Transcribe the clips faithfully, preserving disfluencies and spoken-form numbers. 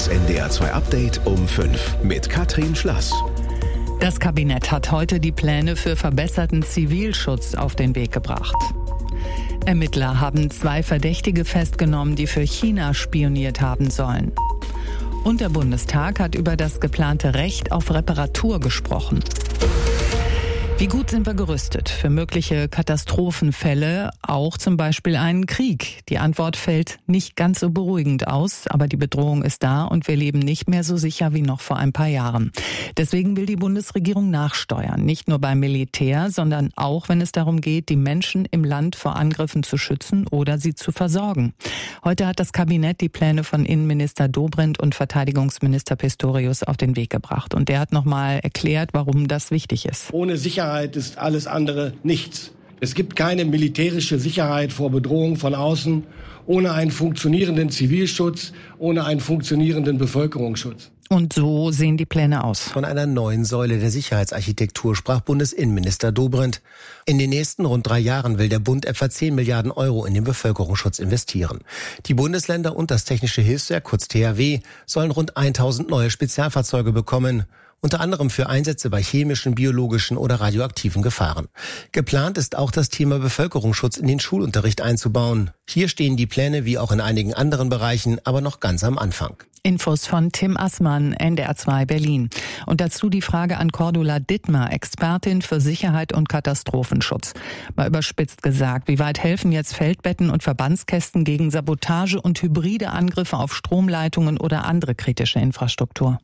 Das N D R zwei Update um fünf mit Katrin Schlass. Das Kabinett hat heute die Pläne für verbesserten Zivilschutz auf den Weg gebracht. Ermittler haben zwei Verdächtige festgenommen, die für China spioniert haben sollen. Und der Bundestag hat über das geplante Recht auf Reparatur gesprochen. Wie gut sind wir gerüstet für mögliche Katastrophenfälle, auch zum Beispiel einen Krieg? Die Antwort fällt nicht ganz so beruhigend aus, aber die Bedrohung ist da und wir leben nicht mehr so sicher wie noch vor ein paar Jahren. Deswegen will die Bundesregierung nachsteuern, nicht nur beim Militär, sondern auch, wenn es darum geht, die Menschen im Land vor Angriffen zu schützen oder sie zu versorgen. Heute hat das Kabinett die Pläne von Innenminister Dobrindt und Verteidigungsminister Pistorius auf den Weg gebracht. Und der hat nochmal erklärt, warum das wichtig ist. Ohne Sicherheit ist alles andere nichts. Es gibt keine militärische Sicherheit vor Bedrohung von außen, ohne einen funktionierenden Zivilschutz, ohne einen funktionierenden Bevölkerungsschutz. Und so sehen die Pläne aus. Von einer neuen Säule der Sicherheitsarchitektur sprach Bundesinnenminister Dobrindt. In den nächsten rund drei Jahren will der Bund etwa zehn Milliarden Euro in den Bevölkerungsschutz investieren. Die Bundesländer und das Technische Hilfswerk, kurz T H W, sollen rund tausend neue Spezialfahrzeuge bekommen. Unter anderem für Einsätze bei chemischen, biologischen oder radioaktiven Gefahren. Geplant ist auch das Thema Bevölkerungsschutz in den Schulunterricht einzubauen. Hier stehen die Pläne wie auch in einigen anderen Bereichen aber noch ganz am Anfang. Infos von Tim Assmann, N D R zwei Berlin. Und dazu die Frage an Cordula Dittmar, Expertin für Sicherheit und Katastrophenschutz. Mal überspitzt gesagt, wie weit helfen jetzt Feldbetten und Verbandskästen gegen Sabotage und hybride Angriffe auf Stromleitungen oder andere kritische Infrastruktur?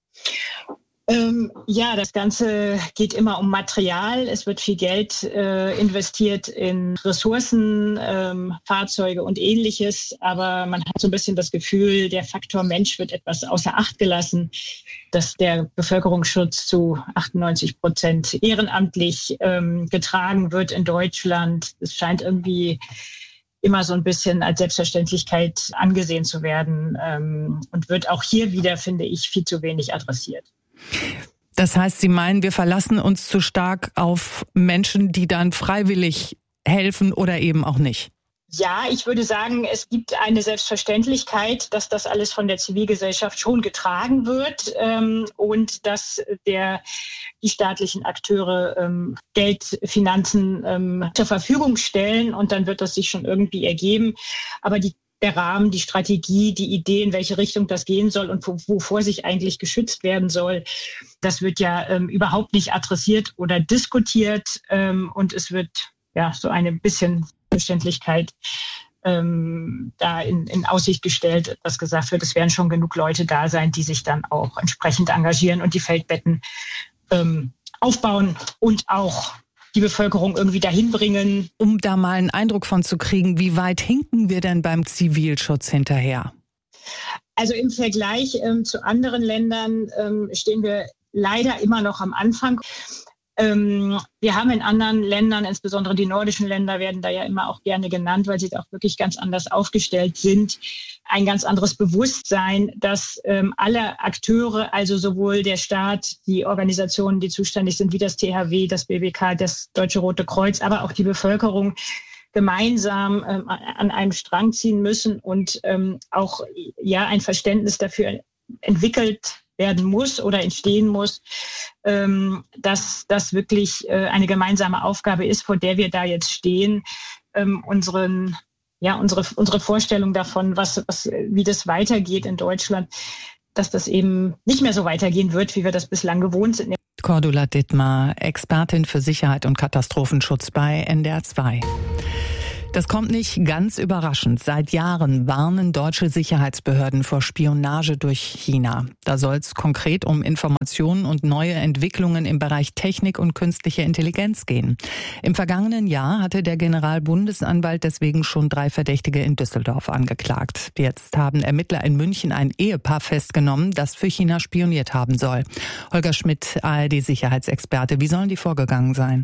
Ähm, ja, das Ganze geht immer um Material. Es wird viel Geld äh, investiert in Ressourcen, ähm, Fahrzeuge und Ähnliches. Aber man hat so ein bisschen das Gefühl, der Faktor Mensch wird etwas außer Acht gelassen, dass der Bevölkerungsschutz zu achtundneunzig Prozent ehrenamtlich ähm, getragen wird in Deutschland. Es scheint irgendwie immer so ein bisschen als Selbstverständlichkeit angesehen zu werden ähm, und wird auch hier wieder, finde ich, viel zu wenig adressiert. Das heißt, Sie meinen, wir verlassen uns zu stark auf Menschen, die dann freiwillig helfen oder eben auch nicht? Ja, ich würde sagen, es gibt eine Selbstverständlichkeit, dass das alles von der Zivilgesellschaft schon getragen wird ähm, und dass der, die staatlichen Akteure ähm, Geld, Finanzen ähm, zur Verfügung stellen und dann wird das sich schon irgendwie ergeben. Aber die Der Rahmen, die Strategie, die Idee, in welche Richtung das gehen soll und wovor sich eigentlich geschützt werden soll, das wird ja ähm, überhaupt nicht adressiert oder diskutiert. Ähm, und es wird ja so eine bisschen Verständlichkeit ähm, da in, in Aussicht gestellt, dass gesagt wird, es werden schon genug Leute da sein, die sich dann auch entsprechend engagieren und die Feldbetten ähm, aufbauen und auch die Bevölkerung irgendwie dahin bringen. Um da mal einen Eindruck von zu kriegen, wie weit hinken wir denn beim Zivilschutz hinterher? Also im Vergleich ähm, zu anderen Ländern ähm, stehen wir leider immer noch am Anfang. Ähm, wir haben in anderen Ländern, insbesondere die nordischen Länder werden da ja immer auch gerne genannt, weil sie auch wirklich ganz anders aufgestellt sind, ein ganz anderes Bewusstsein, dass ähm, alle Akteure, also sowohl der Staat, die Organisationen, die zuständig sind, wie das T H W, das B W K, das Deutsche Rote Kreuz, aber auch die Bevölkerung gemeinsam ähm, an einem Strang ziehen müssen und ähm, auch ja ein Verständnis dafür entwickelt werden muss oder entstehen muss, ähm, dass das wirklich äh, eine gemeinsame Aufgabe ist, vor der wir da jetzt stehen, ähm, unseren ja unsere unsere Vorstellung davon, was was wie das weitergeht in Deutschland, dass das eben nicht mehr so weitergehen wird, wie wir das bislang gewohnt sind. Cordula Dittmar, Expertin für Sicherheit und Katastrophenschutz bei N D R zwei. Das kommt nicht ganz überraschend. Seit Jahren warnen deutsche Sicherheitsbehörden vor Spionage durch China. Da soll es konkret um Informationen und neue Entwicklungen im Bereich Technik und künstliche Intelligenz gehen. Im vergangenen Jahr hatte der Generalbundesanwalt deswegen schon drei Verdächtige in Düsseldorf angeklagt. Jetzt haben Ermittler in München ein Ehepaar festgenommen, das für China spioniert haben soll. Holger Schmidt, A R D-Sicherheitsexperte. Wie sollen die vorgegangen sein?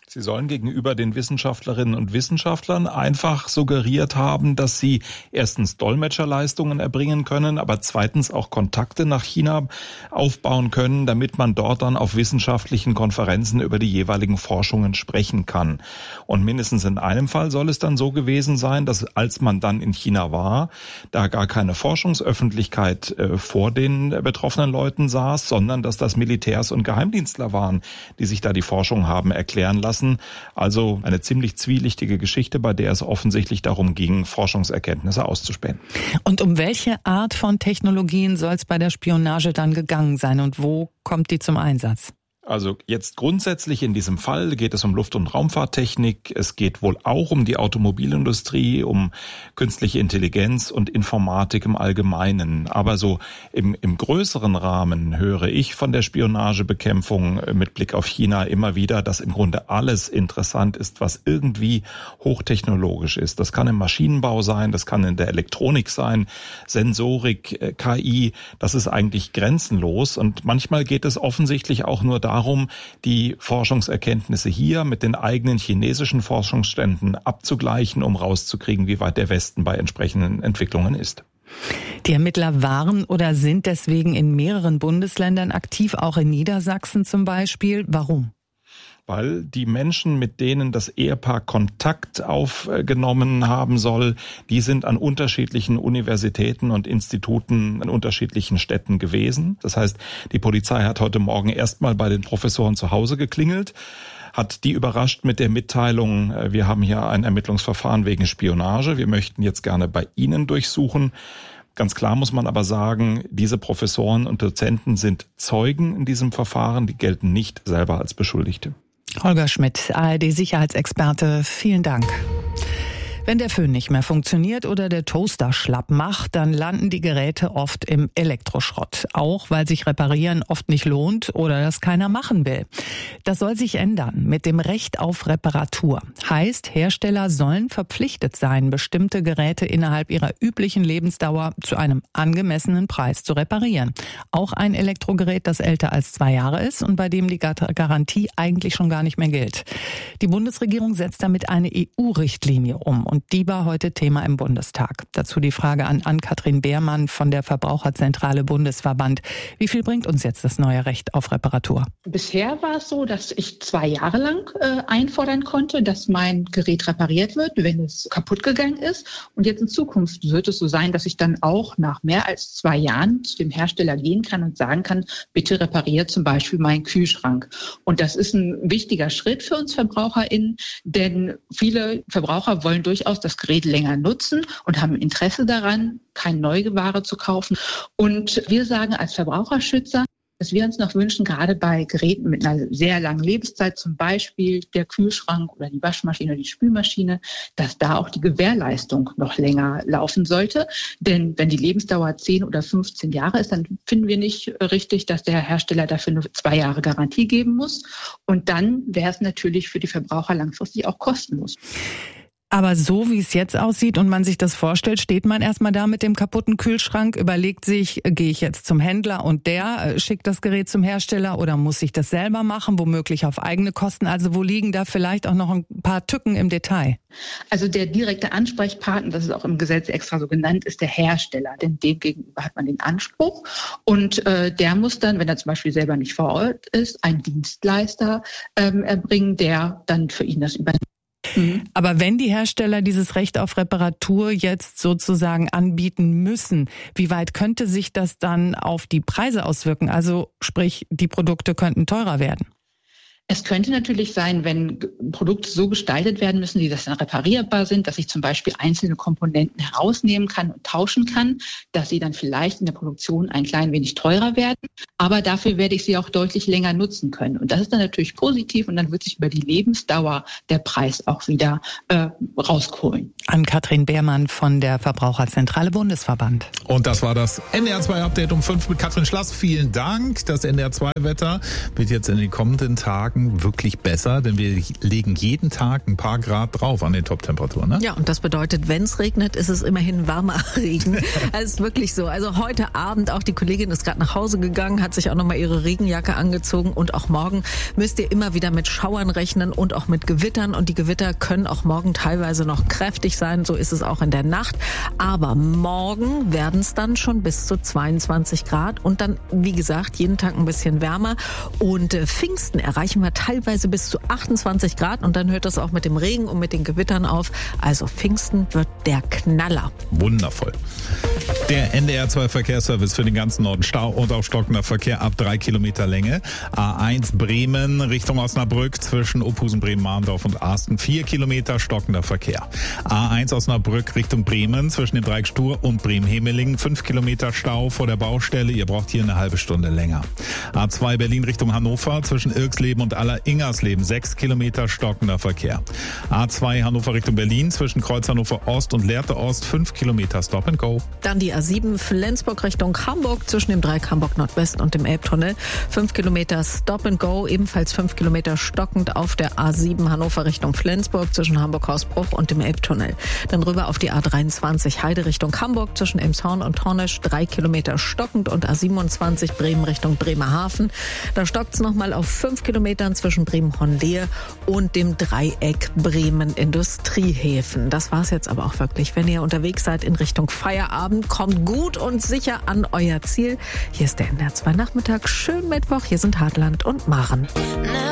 Sie sollen gegenüber den Wissenschaftlerinnen und Wissenschaftlern einfach suggeriert haben, dass sie erstens Dolmetscherleistungen erbringen können, aber zweitens auch Kontakte nach China aufbauen können, damit man dort dann auf wissenschaftlichen Konferenzen über die jeweiligen Forschungen sprechen kann. Und mindestens in einem Fall soll es dann so gewesen sein, dass als man dann in China war, da gar keine Forschungsöffentlichkeit äh, vor den betroffenen Leuten saß, sondern dass das Militärs und Geheimdienstler waren, die sich da die Forschung haben erklären lassen. Also eine ziemlich zwielichtige Geschichte, bei der es offensichtlich darum ging, Forschungserkenntnisse auszuspähen. Und um welche Art von Technologien soll es bei der Spionage dann gegangen sein und wo kommt die zum Einsatz? Also jetzt grundsätzlich in diesem Fall geht es um Luft- und Raumfahrttechnik. Es geht wohl auch um die Automobilindustrie, um künstliche Intelligenz und Informatik im Allgemeinen. Aber so im, im größeren Rahmen höre ich von der Spionagebekämpfung mit Blick auf China immer wieder, dass im Grunde alles interessant ist, was irgendwie hochtechnologisch ist. Das kann im Maschinenbau sein, das kann in der Elektronik sein, Sensorik, K I. Das ist eigentlich grenzenlos. Und manchmal geht es offensichtlich auch nur darum, darum, die Forschungserkenntnisse hier mit den eigenen chinesischen Forschungsständen abzugleichen, um rauszukriegen, wie weit der Westen bei entsprechenden Entwicklungen ist. Die Ermittler waren oder sind deswegen in mehreren Bundesländern aktiv, auch in Niedersachsen zum Beispiel. Warum? Weil die Menschen, mit denen das Ehepaar Kontakt aufgenommen haben soll, die sind an unterschiedlichen Universitäten und Instituten in unterschiedlichen Städten gewesen. Das heißt, die Polizei hat heute Morgen erstmal bei den Professoren zu Hause geklingelt, hat die überrascht mit der Mitteilung, wir haben hier ein Ermittlungsverfahren wegen Spionage, wir möchten jetzt gerne bei Ihnen durchsuchen. Ganz klar muss man aber sagen, diese Professoren und Dozenten sind Zeugen in diesem Verfahren, die gelten nicht selber als Beschuldigte. Holger Schmidt, A R D-Sicherheitsexperte, vielen Dank. Wenn der Föhn nicht mehr funktioniert oder der Toaster schlapp macht, dann landen die Geräte oft im Elektroschrott. Auch weil sich Reparieren oft nicht lohnt oder das keiner machen will. Das soll sich ändern mit dem Recht auf Reparatur. Heißt, Hersteller sollen verpflichtet sein, bestimmte Geräte innerhalb ihrer üblichen Lebensdauer zu einem angemessenen Preis zu reparieren. Auch ein Elektrogerät, das älter als zwei Jahre ist und bei dem die Garantie eigentlich schon gar nicht mehr gilt. Die Bundesregierung setzt damit eine E U-Richtlinie um. Und die war heute Thema im Bundestag. Dazu die Frage an Ann-Kathrin Beermann von der Verbraucherzentrale Bundesverband. Wie viel bringt uns jetzt das neue Recht auf Reparatur? Bisher war es so, dass ich zwei Jahre lang äh, einfordern konnte, dass mein Gerät repariert wird, wenn es kaputt gegangen ist. Und jetzt in Zukunft wird es so sein, dass ich dann auch nach mehr als zwei Jahren zu dem Hersteller gehen kann und sagen kann, bitte repariert zum Beispiel meinen Kühlschrank. Und das ist ein wichtiger Schritt für uns VerbraucherInnen, denn viele Verbraucher wollen durchaus das Gerät länger nutzen und haben Interesse daran, keine neue Ware zu kaufen. Und wir sagen als Verbraucherschützer, dass wir uns noch wünschen, gerade bei Geräten mit einer sehr langen Lebenszeit, zum Beispiel der Kühlschrank oder die Waschmaschine oder die Spülmaschine, dass da auch die Gewährleistung noch länger laufen sollte. Denn wenn die Lebensdauer zehn oder fünfzehn Jahre ist, dann finden wir nicht richtig, dass der Hersteller dafür nur zwei Jahre Garantie geben muss. Und dann wäre es natürlich für die Verbraucher langfristig auch kostenlos. Aber so wie es jetzt aussieht und man sich das vorstellt, steht man erstmal da mit dem kaputten Kühlschrank, überlegt sich, gehe ich jetzt zum Händler und der schickt das Gerät zum Hersteller oder muss ich das selber machen, womöglich auf eigene Kosten? Also wo liegen da vielleicht auch noch ein paar Tücken im Detail? Also der direkte Ansprechpartner, das ist auch im Gesetz extra so genannt, ist der Hersteller, denn dem gegenüber hat man den Anspruch und äh, der muss dann, wenn er zum Beispiel selber nicht vor Ort ist, einen Dienstleister ähm, erbringen, der dann für ihn das übernimmt. Aber wenn die Hersteller dieses Recht auf Reparatur jetzt sozusagen anbieten müssen, wie weit könnte sich das dann auf die Preise auswirken? Also sprich, die Produkte könnten teurer werden. Es könnte natürlich sein, wenn Produkte so gestaltet werden müssen, die das dann reparierbar sind, dass ich zum Beispiel einzelne Komponenten herausnehmen kann und tauschen kann, dass sie dann vielleicht in der Produktion ein klein wenig teurer werden. Aber dafür werde ich sie auch deutlich länger nutzen können. Und das ist dann natürlich positiv und dann wird sich über die Lebensdauer der Preis auch wieder äh, rauskohlen. Ann-Kathrin Beermann von der Verbraucherzentrale Bundesverband. Und das war das N D R zwei Update um fünf mit Katrin Schlass. Vielen Dank. Das N D R zwei Wetter wird jetzt in den kommenden Tagen Tagen wirklich besser, denn wir legen jeden Tag ein paar Grad drauf an den Top-Temperaturen. Ne? Ja, und das bedeutet, wenn es regnet, ist es immerhin warmer Regen. Das ist wirklich so. Also heute Abend, auch die Kollegin ist gerade nach Hause gegangen, hat sich auch nochmal ihre Regenjacke angezogen und auch morgen müsst ihr immer wieder mit Schauern rechnen und auch mit Gewittern, und die Gewitter können auch morgen teilweise noch kräftig sein, so ist es auch in der Nacht, aber morgen werden es dann schon bis zu zweiundzwanzig Grad und dann, wie gesagt, jeden Tag ein bisschen wärmer, und äh, Pfingsten erreichen wir teilweise bis zu achtundzwanzig Grad und dann hört das auch mit dem Regen und mit den Gewittern auf, also Pfingsten wird der Knaller. Wundervoll. Der N D R zwei Verkehrsservice für den ganzen Norden. Stau und auch stockender Verkehr ab drei Kilometer Länge. A eins Bremen Richtung Osnabrück zwischen Ophusen, Bremen-Mahndorf und Arsten. vier Kilometer stockender Verkehr. A eins Osnabrück Richtung Bremen zwischen dem Dreieck Stur und Bremen-Hemelingen. fünf Kilometer Stau vor der Baustelle. Ihr braucht hier eine halbe Stunde länger. A zwei Berlin Richtung Hannover zwischen Irksleben und Aller-Ingersleben. sechs Kilometer stockender Verkehr. A zwei Hannover Richtung Berlin zwischen Kreuz Hannover Ost und Lehrte Ost. fünf Kilometer Stop and Go. Dann die A sieben Flensburg Richtung Hamburg zwischen dem Dreieck Hamburg Nordwest und dem Elbtunnel. fünf Kilometer Stop and Go, ebenfalls fünf Kilometer stockend auf der A sieben Hannover Richtung Flensburg zwischen Hamburg-Hausbruch und dem Elbtunnel. Dann rüber auf die A dreiundzwanzig Heide Richtung Hamburg zwischen Elmshorn und Hornisch, drei Kilometer stockend, und A siebenundzwanzig Bremen Richtung Bremerhaven. Da stockt es nochmal auf fünf Kilometern zwischen Bremen-Honlehe und dem Dreieck Bremen Industriehäfen. Das war's jetzt aber auch wirklich. Wenn ihr unterwegs seid in Richtung Feierabend, kommt gut und sicher an euer Ziel. Hier ist der N D R zwei Nachmittag. Schönen Mittwoch. Hier sind Hartland und Maren.